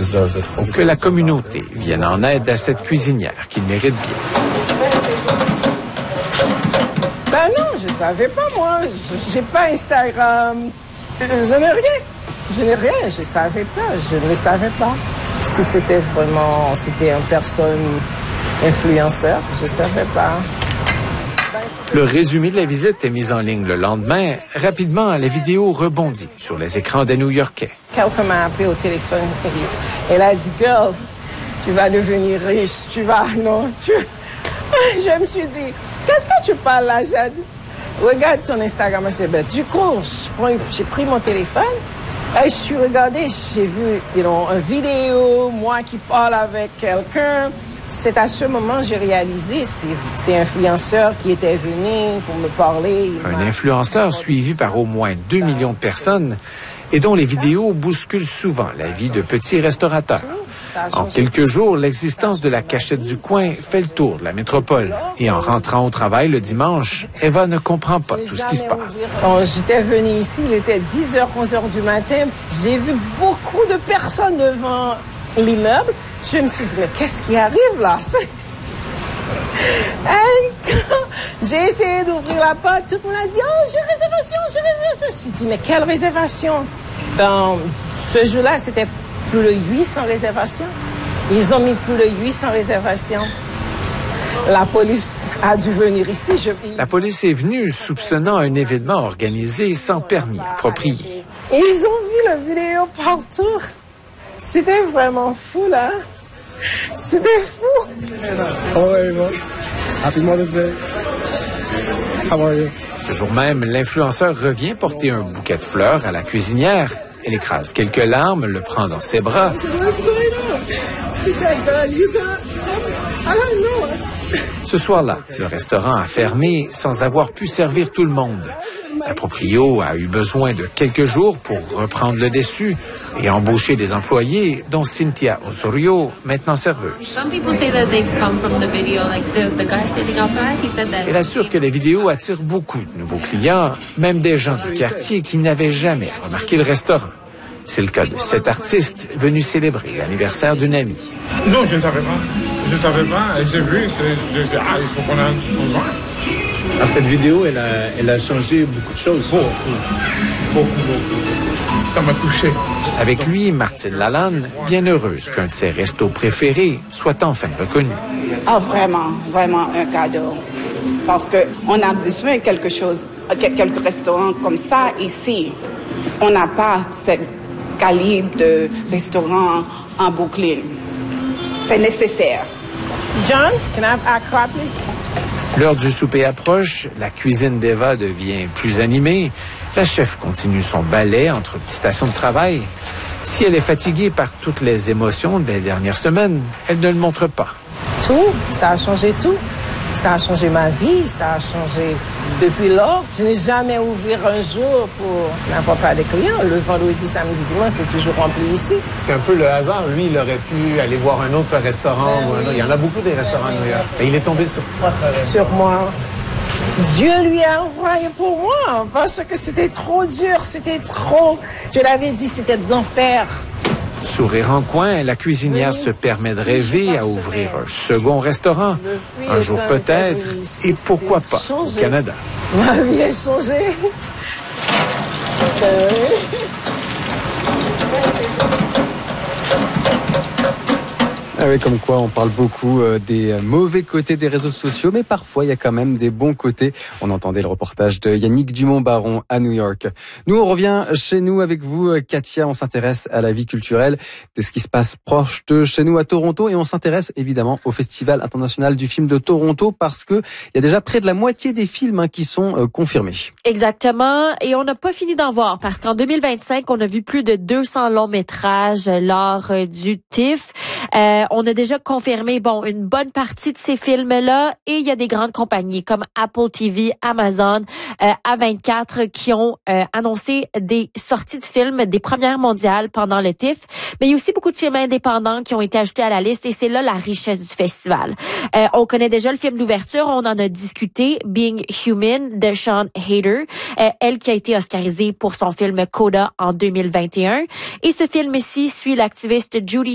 Pour que la communauté vienne en aide à cette cuisinière qui le mérite bien. Ben non, je savais pas, moi. J'ai pas Instagram. Je n'ai rien. Je n'ai rien. Je savais pas. Je ne le savais pas. Si c'était une personne influenceur, je savais pas. Le résumé de la visite est mis en ligne le lendemain. Rapidement, la vidéo rebondit sur les écrans des New-Yorkais. Quelqu'un m'a appelé au téléphone. Elle a dit, girl, tu vas devenir riche. Je me suis dit, qu'est-ce que tu parles là, Jade? Regarde ton Instagram. Du coup, j'ai pris mon téléphone et je suis regardée. J'ai vu une vidéo, moi qui parle avec quelqu'un. C'est à ce moment que j'ai réalisé, c'est un influenceur qui était venu pour me parler. Un influenceur suivi par au moins 2 millions de personnes et dont les vidéos bousculent souvent la vie de petits restaurateurs. En quelques jours, l'existence de la cachette du coin fait le tour de la métropole. Et en rentrant au travail le dimanche, Eva ne comprend pas tout ce qui se passe. Quand j'étais venue ici, il était 10h, 11h du matin. J'ai vu beaucoup de personnes devant l'immeuble. Je me suis dit, mais qu'est-ce qui arrive là? Et quand j'ai essayé d'ouvrir la porte, tout le monde a dit, oh, j'ai réservation. Je me suis dit, mais quelle réservation? Dans ce jour-là, c'était plus de 800 réservations. Ils ont mis plus de 800 réservations. La police a dû venir ici. La police est venue soupçonnant un événement organisé sans permis approprié. Et ils ont vu la vidéo partout. C'était vraiment fou, là. C'était fou. Happy Mother's Day. How are you? Ce jour même, l'influenceur revient porter un bouquet de fleurs à la cuisinière. Elle écrase quelques larmes, le prend dans ses bras. Ce soir-là, le restaurant a fermé sans avoir pu servir tout le monde. La proprio a eu besoin de quelques jours pour reprendre le dessus et embaucher des employés, dont Cynthia Osorio, maintenant serveuse. Elle assure que les vidéos attirent beaucoup de nouveaux clients, même des gens du quartier qui n'avaient jamais remarqué le restaurant. C'est le cas de cet artiste venu célébrer l'anniversaire d'une amie. Non, je ne savais pas. Je ne savais pas. J'ai vu, je disais, il faut qu'on aille. Alors, cette vidéo, elle a changé beaucoup de choses. Beaucoup. Ça m'a touché. Avec lui, Martine Lalanne, bien heureuse qu'un de ses restos préférés soit enfin reconnu. Ah, vraiment un cadeau. Parce qu'on a besoin de quelque chose, quelques restaurants comme ça ici. On n'a pas ce calibre de restaurant en Brooklyn. C'est nécessaire. John, can I have accra, please? L'heure du souper approche, la cuisine d'Eva devient plus animée. La chef continue son balai entre les stations de travail. Si elle est fatiguée par toutes les émotions des dernières semaines, elle ne le montre pas. Tout, ça a changé tout. Ça a changé ma vie, ça a changé depuis lors. Je n'ai jamais ouvert un jour pour n'avoir pas de clients. Le vendredi, samedi, dimanche, c'est toujours rempli ici. C'est un peu le hasard. Lui, il aurait pu aller voir un autre restaurant. Il y en a beaucoup des restaurants à New York. Et il est tombé sur votre... Sur moi. Dieu lui a envoyé pour moi parce que c'était trop dur, c'était trop... Je l'avais dit, c'était de l'enfer. Sourire en coin, la cuisinière se permet de rêver à ouvrir un second restaurant. Un jour peut-être, et pourquoi pas au Canada. Ma vie a changé. Ah oui, comme quoi on parle beaucoup des mauvais côtés des réseaux sociaux, mais parfois il y a quand même des bons côtés. On entendait le reportage de Yannick Dumont-Baron à New York. Nous, on revient chez nous avec vous, Katia. On s'intéresse à la vie culturelle, de ce qui se passe proche de chez nous à Toronto, et on s'intéresse évidemment au Festival international du film de Toronto parce que il y a déjà près de la moitié des films qui sont confirmés. Exactement, et on n'a pas fini d'en voir parce qu'en 2025, on a vu plus de 200 longs métrages lors du TIFF. On a déjà confirmé, une bonne partie de ces films-là, et il y a des grandes compagnies comme Apple TV, Amazon, A24 qui ont annoncé des sorties de films, des premières mondiales pendant le TIFF. Mais il y a aussi beaucoup de films indépendants qui ont été ajoutés à la liste, et c'est là la richesse du festival. On connaît déjà le film d'ouverture, on en a discuté, Being Human de Sian Heder, elle qui a été oscarisée pour son film Coda en 2021. Et ce film-ci suit l'activiste Judy